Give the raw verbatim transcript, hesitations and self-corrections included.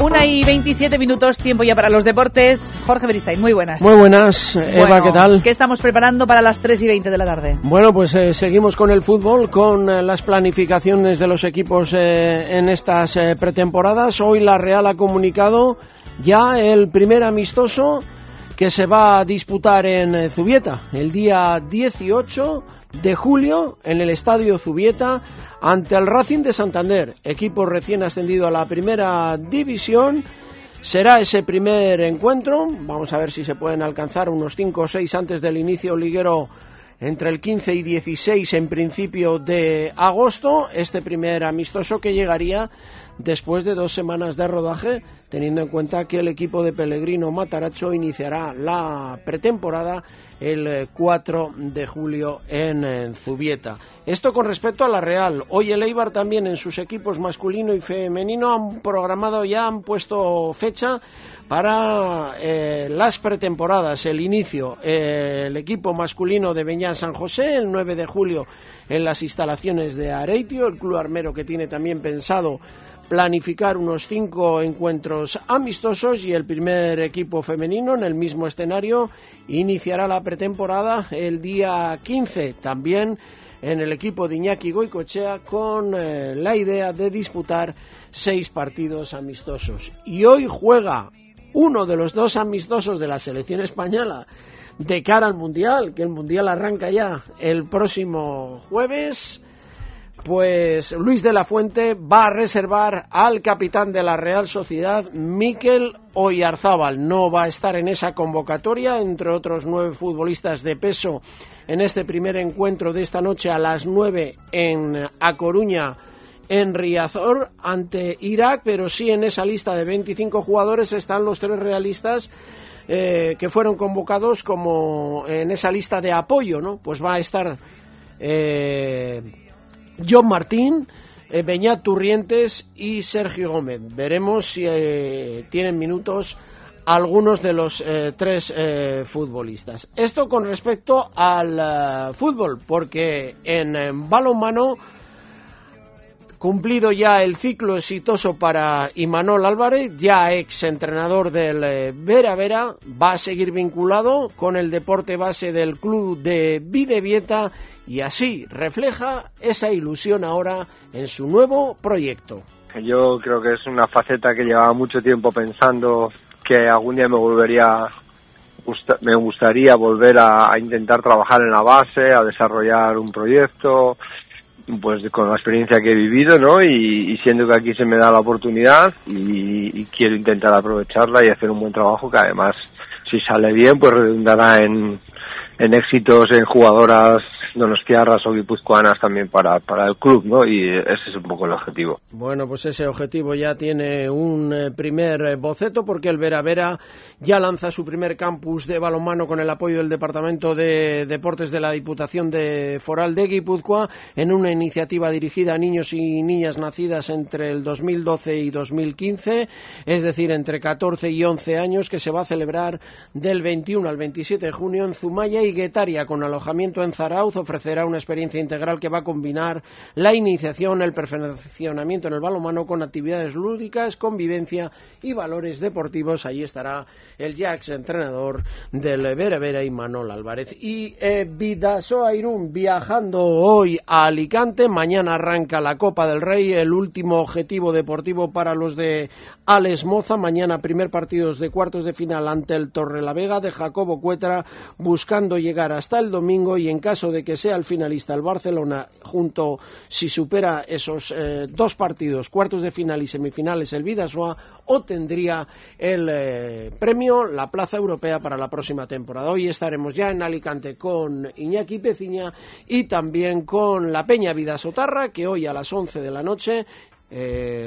una y veintisiete minutos, tiempo ya para los deportes. Jorge Beristain, muy buenas. Muy buenas, Eva, bueno, ¿qué tal? ¿Qué estamos preparando para las tres y veinte de la tarde? Bueno, pues eh, seguimos con el fútbol, con eh, las planificaciones de los equipos eh, en estas eh, pretemporadas. Hoy la Real ha comunicado ya el primer amistoso que se va a disputar en eh, Zubieta, el día dieciocho de julio, en el Estadio Zubieta, ante el Racing de Santander, equipo recién ascendido a la primera división. Será ese primer encuentro, vamos a ver si se pueden alcanzar unos cinco o seis antes del inicio liguero, entre el quince y dieciséis en principio de agosto, este primer amistoso que llegaría después de dos semanas de rodaje, teniendo en cuenta que el equipo de Pellegrino Matarazzo iniciará la pretemporada el cuatro de julio en, en Zubieta. Esto con respecto a la Real. Hoy el Eibar también en sus equipos masculino y femenino han programado ya, han puesto fecha para eh, las pretemporadas, el inicio. Eh, el equipo masculino de Beñán San José el nueve de julio en las instalaciones de Areitio, el club armero que tiene también pensado planificar unos cinco encuentros amistosos, y el primer equipo femenino en el mismo escenario iniciará la pretemporada el día quince, también en el equipo de Iñaki Goicoechea, con eh, la idea de disputar seis partidos amistosos. Y hoy juega uno de los dos amistosos de la selección española de cara al Mundial, que el Mundial arranca ya el próximo jueves. Pues Luis de la Fuente va a reservar al capitán de la Real Sociedad, Mikel Oyarzábal. No va a estar en esa convocatoria, entre otros nueve futbolistas de peso, en este primer encuentro de esta noche a las nueve en A Coruña, en Riazor, ante Irak, pero sí en esa lista de veinticinco jugadores están los tres realistas eh, que fueron convocados como en esa lista de apoyo, ¿no? Pues va a estar Eh, John Martín, eh, Beñat Turrientes y Sergio Gómez. Veremos si eh, tienen minutos algunos de los eh, tres eh, futbolistas. Esto con respecto al uh, fútbol, porque en, en balonmano, cumplido ya el ciclo exitoso para Imanol Álvarez, ya ex entrenador del eh, Vera Vera, va a seguir vinculado con el deporte base del club de Bidebieta, y así refleja esa ilusión ahora en su nuevo proyecto. Yo creo que es una faceta que llevaba mucho tiempo pensando que algún día me volvería, me gustaría volver a, a intentar trabajar en la base, a desarrollar un proyecto, pues con la experiencia que he vivido, ¿no? Y, y siendo que aquí se me da la oportunidad y, y quiero intentar aprovecharla y hacer un buen trabajo que además, si sale bien, pues redundará en, en éxitos en jugadoras donostiarras o guipuzcoanas también para, para el club, ¿no? Y ese es un poco el objetivo. Bueno, pues ese objetivo ya tiene un eh, primer eh, boceto, porque el Vera Vera ya lanza su primer campus de balonmano con el apoyo del Departamento de Deportes de la Diputación de Foral de Guipúzcoa, en una iniciativa dirigida a niños y niñas nacidas entre el dos mil doce y dos mil quince, es decir, entre catorce y once años, que se va a celebrar del veintiuno al veintisiete de junio en Zumaya y Guetaria, con alojamiento en Zarauz. Ofrecerá una experiencia integral que va a combinar la iniciación, el perfeccionamiento en el balonmano con actividades lúdicas, convivencia y valores deportivos. Allí estará el ya ex entrenador del Vera Vera, Imanol Álvarez. Y eh, Bidasoa Irún viajando hoy a Alicante. Mañana arranca la Copa del Rey, el último objetivo deportivo para los de Alex Moza. Mañana primer partido de cuartos de final ante el Torrelavega de Jacobo Cuetra, buscando llegar hasta el domingo, y en caso de que sea el finalista el Barcelona, junto, si supera esos eh, dos partidos, cuartos de final y semifinales, el Bidasoa, obtendría el eh, premio, la plaza europea para la próxima temporada. Hoy estaremos ya en Alicante con Iñaki Peciña y también con la Peña Bidasotarra, que hoy a las once de la noche eh,